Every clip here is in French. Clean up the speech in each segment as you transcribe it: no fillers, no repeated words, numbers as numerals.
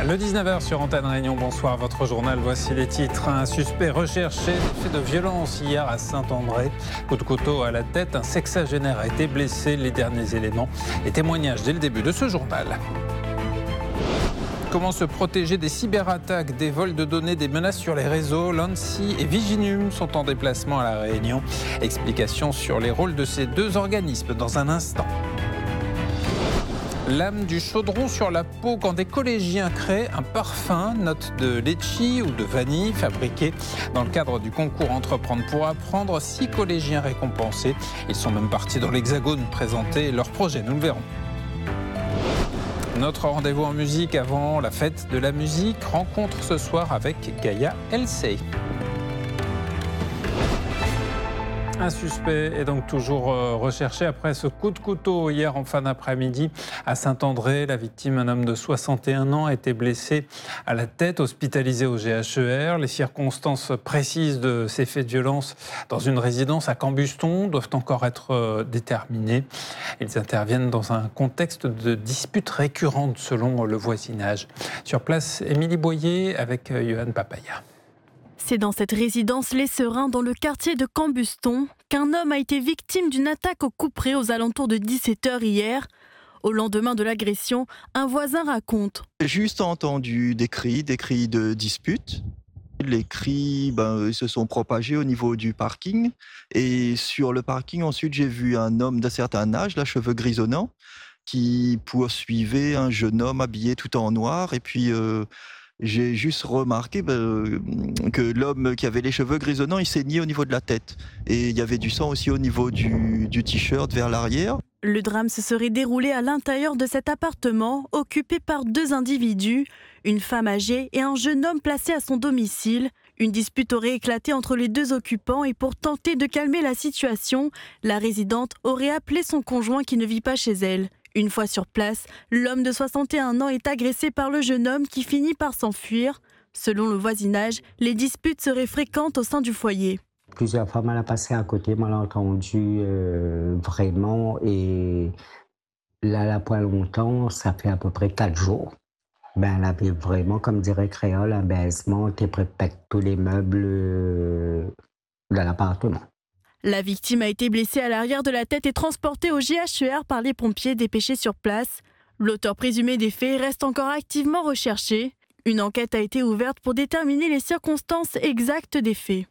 Le 19h sur Antenne Réunion, bonsoir, votre journal, voici les titres. Un suspect recherché, fait de violence hier à Saint-André. Coup de couteau à la tête, un sexagénaire a été blessé. Les derniers éléments et témoignages dès le début de ce journal. Comment se protéger des cyberattaques, des vols de données, des menaces sur les réseaux? L'ANSSI et Viginum sont en déplacement à La Réunion. Explications sur les rôles de ces deux organismes dans un instant. L'âme du chaudron sur la peau quand des collégiens créent un parfum, note de litchi ou de vanille, fabriqué dans le cadre du concours Entreprendre pour apprendre. 6 collégiens récompensés. Ils sont même partis dans l'Hexagone présenter leur projet, nous le verrons. Notre rendez-vous en musique avant la fête de la musique. Rencontre ce soir avec Gaïa LC. Un suspect est donc toujours recherché après ce coup de couteau hier en fin d'après-midi à Saint-André. La victime, un homme de 61 ans, a été blessé à la tête, hospitalisé au GHER. Les circonstances précises de ces faits de violence dans une résidence à Cambuston doivent encore être déterminées. Ils interviennent dans un contexte de disputes récurrentes selon le voisinage. Sur place, Émilie Boyer avec Yohan Papaya. C'est dans cette résidence Les Serins, dans le quartier de Cambuston, qu'un homme a été victime d'une attaque au couperet aux alentours de 17h hier. Au lendemain de l'agression, un voisin raconte. J'ai juste entendu des cris de dispute. Les cris se sont propagés au niveau du parking. Et sur le parking, ensuite, j'ai vu un homme d'un certain âge, la cheveux grisonnants, qui poursuivait un jeune homme habillé tout en noir. Et puis... j'ai juste remarqué que l'homme qui avait les cheveux grisonnants, il saignait au niveau de la tête. Et il y avait du sang aussi au niveau du t-shirt vers l'arrière. Le drame se serait déroulé à l'intérieur de cet appartement, occupé par 2 individus, une femme âgée et un jeune homme placé à son domicile. Une dispute aurait éclaté entre les 2 occupants et pour tenter de calmer la situation, la résidente aurait appelé son conjoint qui ne vit pas chez elle. Une fois sur place, l'homme de 61 ans est agressé par le jeune homme qui finit par s'enfuir. Selon le voisinage, les disputes seraient fréquentes au sein du foyer. Plusieurs fois, elle a passé à côté, elle a entendu vraiment. Et là, pas longtemps, ça fait à peu près 4 jours. Elle avait vraiment, comme dirait Créole, un baissement qui prépète tous les meubles de l'appartement. La victime a été blessée à l'arrière de la tête et transportée au GHER par les pompiers dépêchés sur place. L'auteur présumé des faits reste encore activement recherché. Une enquête a été ouverte pour déterminer les circonstances exactes des faits.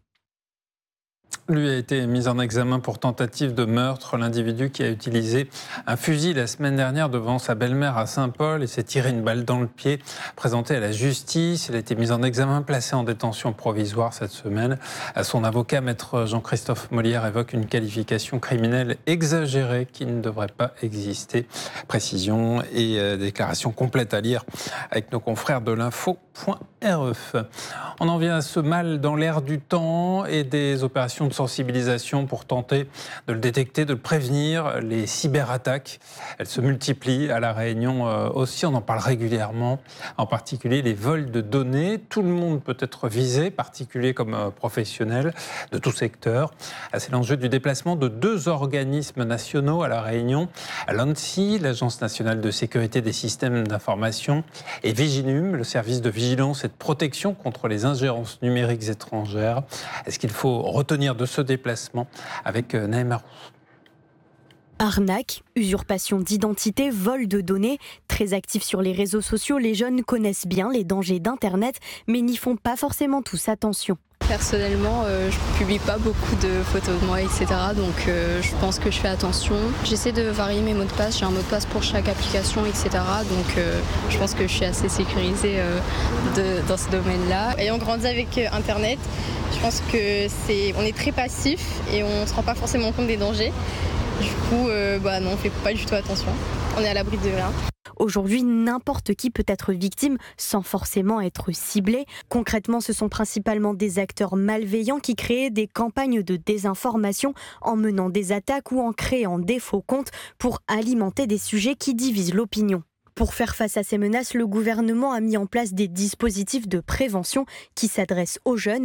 Lui a été mis en examen pour tentative de meurtre. L'individu qui a utilisé un fusil la semaine dernière devant sa belle-mère à Saint-Paul et s'est tiré une balle dans le pied, présenté à la justice. Il a été mis en examen, placé en détention provisoire cette semaine. Son avocat, maître Jean-Christophe Molière, évoque une qualification criminelle exagérée qui ne devrait pas exister. Précision et déclaration complète à lire avec nos confrères de l'info.rf. On en vient à ce mal dans l'air du temps et des opérations de sensibilisation pour tenter de le détecter, de le prévenir. Les cyberattaques, elles se multiplient à La Réunion aussi, on en parle régulièrement, en particulier les vols de données. Tout le monde peut être visé, particulier comme professionnel de tout secteur. C'est l'enjeu du déplacement de 2 organismes nationaux à La Réunion, l'ANSSI, l'Agence nationale de sécurité des systèmes d'information, et Viginum, le service de vigilance et de protection contre les ingérences numériques étrangères. Est-ce qu'il faut retenir de ce déplacement avec Naïma Roux? Arnaque, usurpation d'identité, vol de données. Très actifs sur les réseaux sociaux, les jeunes connaissent bien les dangers d'Internet, mais n'y font pas forcément tous attention. Personnellement, je publie pas beaucoup de photos de moi, etc. Donc je pense que je fais attention. J'essaie de varier mes mots de passe. J'ai un mot de passe pour chaque application, etc. Donc je pense que je suis assez sécurisée dans ce domaine-là. Ayant grandi avec Internet, je pense que on est très passif et on se rend pas forcément compte des dangers. Du coup, non, on fait pas du tout attention. On est à l'abri de rien. Aujourd'hui, n'importe qui peut être victime sans forcément être ciblé. Concrètement, ce sont principalement des acteurs malveillants qui créent des campagnes de désinformation en menant des attaques ou en créant des faux comptes pour alimenter des sujets qui divisent l'opinion. Pour faire face à ces menaces, le gouvernement a mis en place des dispositifs de prévention qui s'adressent aux jeunes,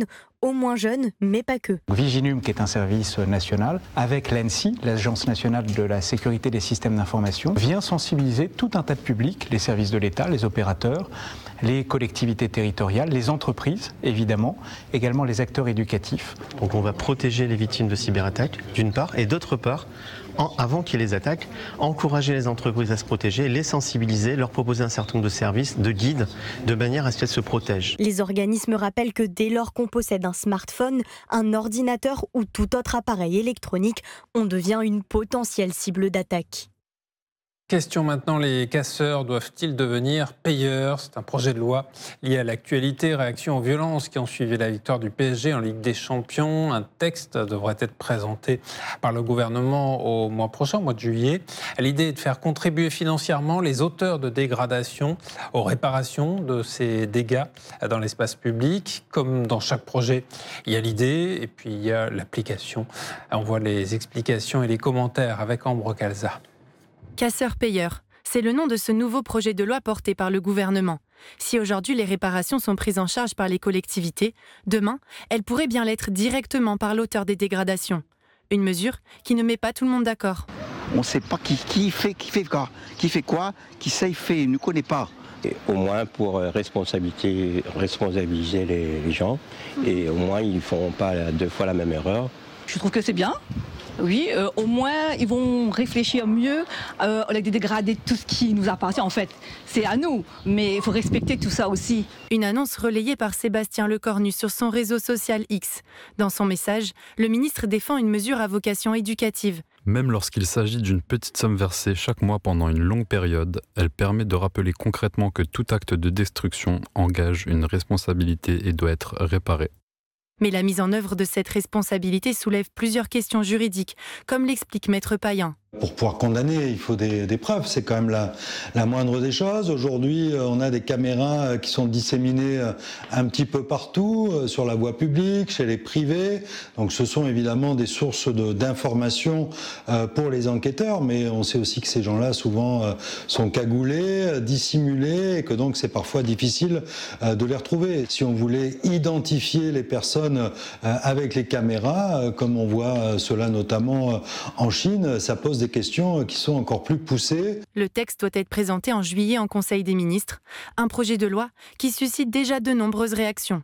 aux moins jeunes, mais pas que. Viginum, qui est un service national, avec l'ANSSI, l'Agence nationale de la sécurité des systèmes d'information, vient sensibiliser tout un tas de publics, les services de l'État, les opérateurs, les collectivités territoriales, les entreprises, évidemment, également les acteurs éducatifs. Donc on va protéger les victimes de cyberattaques, d'une part, et d'autre part, avant qu'il y ait les attaques, encourager les entreprises à se protéger, les sensibiliser, leur proposer un certain nombre de services, de guides, de manière à ce qu'elles se protègent. Les organismes rappellent que dès lors qu'on possède un smartphone, un ordinateur ou tout autre appareil électronique, on devient une potentielle cible d'attaque. Question maintenant, les casseurs doivent-ils devenir payeurs? C'est un projet de loi lié à l'actualité, réaction aux violences qui ont suivi la victoire du PSG en Ligue des Champions. Un texte devrait être présenté par le gouvernement au mois prochain, au mois de juillet. L'idée est de faire contribuer financièrement les auteurs de dégradation aux réparations de ces dégâts dans l'espace public. Comme dans chaque projet, il y a l'idée et puis il y a l'application. On voit les explications et les commentaires avec Ambre Calza. Casseurs-payeurs, c'est le nom de ce nouveau projet de loi porté par le gouvernement. Si aujourd'hui les réparations sont prises en charge par les collectivités, demain, elles pourraient bien l'être directement par l'auteur des dégradations. Une mesure qui ne met pas tout le monde d'accord. On ne sait pas qui fait quoi, qui sait fait, il ne connaît pas. Et au moins pour responsabiliser les gens, et au moins ils ne feront pas 2 fois la même erreur. Je trouve que c'est bien. Oui, au moins ils vont réfléchir mieux, au lieu de dégrader tout ce qui nous appartient en fait. C'est à nous, mais il faut respecter tout ça aussi. Une annonce relayée par Sébastien Lecornu sur son réseau social X. Dans son message, le ministre défend une mesure à vocation éducative. Même lorsqu'il s'agit d'une petite somme versée chaque mois pendant une longue période, elle permet de rappeler concrètement que tout acte de destruction engage une responsabilité et doit être réparé. Mais la mise en œuvre de cette responsabilité soulève plusieurs questions juridiques, comme l'explique Maître Payen. Pour pouvoir condamner, il faut des preuves, c'est quand même la moindre des choses. Aujourd'hui, on a des caméras qui sont disséminées un petit peu partout, sur la voie publique, chez les privés. Donc ce sont évidemment des sources d'informations pour les enquêteurs, mais on sait aussi que ces gens-là souvent sont cagoulés, dissimulés, et que donc c'est parfois difficile de les retrouver. Si on voulait identifier les personnes avec les caméras, comme on voit cela notamment en Chine, ça pose des questions qui sont encore plus poussées. Le texte doit être présenté en juillet en Conseil des ministres, un projet de loi qui suscite déjà de nombreuses réactions.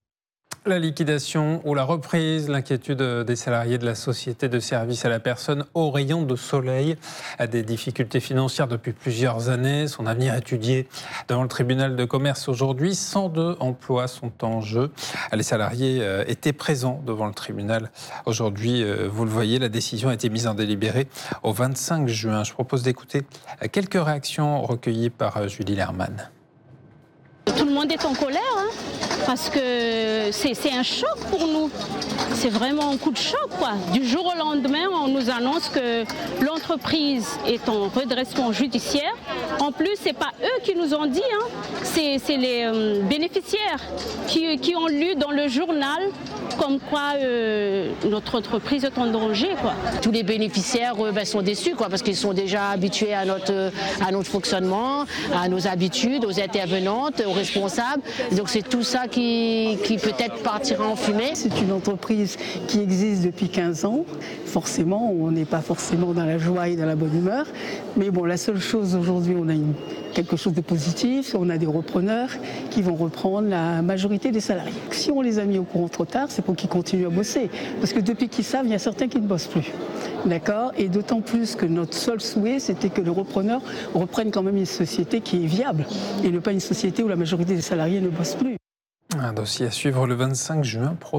La liquidation ou la reprise, l'inquiétude des salariés de la société de services à la personne Au Rayon de Soleil a des difficultés financières depuis plusieurs années. Son avenir étudié devant le tribunal de commerce aujourd'hui. 102 emplois sont en jeu. Les salariés étaient présents devant le tribunal. Aujourd'hui, vous le voyez, la décision a été mise en délibéré au 25 juin. Je propose d'écouter quelques réactions recueillies par Julie Lerman. Tout le monde est en colère, parce que c'est un choc pour nous. C'est vraiment un coup de choc, quoi. Du jour au lendemain, on nous annonce que l'entreprise est en redressement judiciaire. En plus, c'est pas eux qui nous ont dit, c'est les bénéficiaires qui ont lu dans le journal comme quoi notre entreprise est en danger, quoi. Tous les bénéficiaires sont déçus, quoi, parce qu'ils sont déjà habitués à notre fonctionnement, à nos habitudes, aux intervenantes, aux responsables. Donc c'est tout ça qui peut-être partira en fumée. C'est une entreprise qui existe depuis 15 ans. Forcément, on n'est pas forcément dans la joie et dans la bonne humeur. Mais bon, la seule chose aujourd'hui, on a quelque chose de positif. On a des repreneurs qui vont reprendre la majorité des salariés. Si on les a mis au courant trop tard, c'est pour qu'ils continuent à bosser. Parce que depuis qu'ils savent, il y a certains qui ne bossent plus. D'accord ? Et d'autant plus que notre seul souhait, c'était que le repreneur reprenne quand même une société qui est viable et ne pas une société où la majorité des salariés ne bossent plus. Un dossier à suivre le 25 juin prochain.